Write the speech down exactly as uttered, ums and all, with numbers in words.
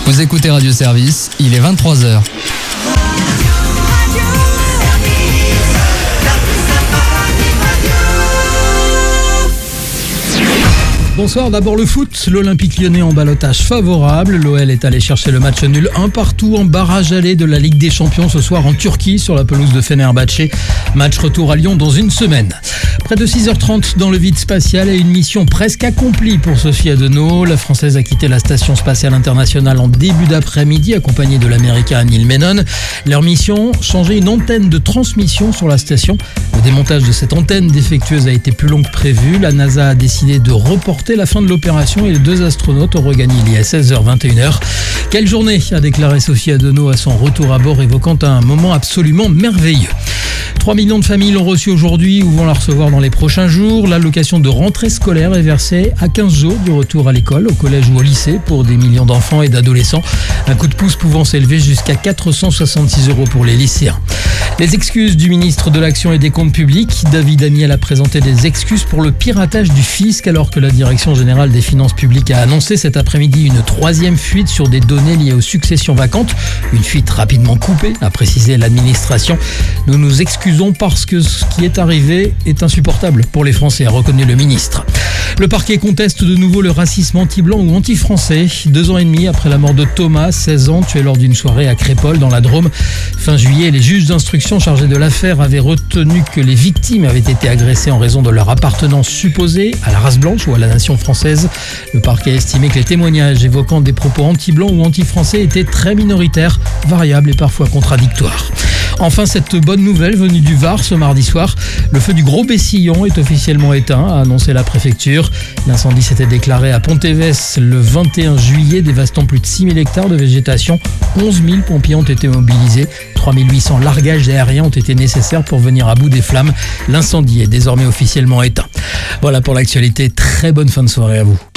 Vous écoutez Radio Service, il est vingt-trois heures. Bonsoir, d'abord le foot. L'Olympique Lyonnais en ballottage favorable. L'O L est allé chercher le match nul un partout en barrage aller de la Ligue des Champions ce soir en Turquie sur la pelouse de Fenerbahçe. Match retour à Lyon dans une semaine. Près de six heures trente dans le vide spatial et une mission presque accomplie pour Sophie Adenau. La Française a quitté la Station Spatiale Internationale en début d'après-midi accompagnée de l'Américain Neil Menon. Leur mission, changer une antenne de transmission sur la station. Le démontage de cette antenne défectueuse a été plus long que prévu. La NASA a décidé de reporter la fin de l'opération et les deux astronautes ont regagné l'I S S vers vingt et une heures. Quelle journée, a déclaré Sophie Adenau à son retour à bord, évoquant un moment absolument merveilleux. trois millions de familles l'ont reçue aujourd'hui ou vont la recevoir dans les prochains jours. L'allocation de rentrée scolaire est versée à quinze jours du retour à l'école, au collège ou au lycée pour des millions d'enfants et d'adolescents. Un coup de pouce pouvant s'élever jusqu'à quatre cent soixante-six euros pour les lycéens. Les excuses du ministre de l'Action et des Comptes Publics. David Amiel a présenté des excuses pour le piratage du fisc alors que la Direction générale des finances publiques a annoncé cet après-midi une troisième fuite sur des données liées aux successions vacantes. Une fuite rapidement coupée, a précisé l'administration. Nous nous excusons parce que ce qui est arrivé est insupportable pour les Français, a reconnu le ministre. Le parquet conteste de nouveau le racisme anti-blanc ou anti-français. Deux ans et demi après la mort de Thomas, seize ans, tué lors d'une soirée à Crépol dans la Drôme. Fin juillet, les juges d'instruction chargés de l'affaire avaient retenu que les victimes avaient été agressées en raison de leur appartenance supposée à la race blanche ou à la nation française. Le parquet a estimé que les témoignages évoquant des propos anti-blancs ou anti-français étaient très minoritaires, variables et parfois contradictoires. Enfin, cette bonne nouvelle venue du Var ce mardi soir, le feu du Gros Bessillon est officiellement éteint, a annoncé la préfecture. L'incendie s'était déclaré à Pontévès le vingt et un juillet, dévastant plus de six mille hectares de végétation. onze mille pompiers ont été mobilisés, trois mille huit cents largages aériens ont été nécessaires pour venir à bout des flammes. L'incendie est désormais officiellement éteint. Voilà pour l'actualité, très bonne fin de soirée à vous.